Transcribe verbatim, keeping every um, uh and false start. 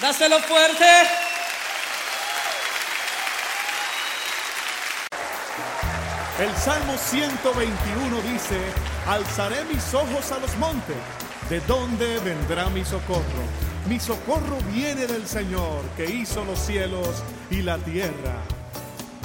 Dáselo fuerte. El Salmo ciento veintiuno dice: alzaré mis ojos a los montes, ¿de dónde vendrá mi socorro? Mi socorro viene del Señor, que hizo los cielos y la tierra.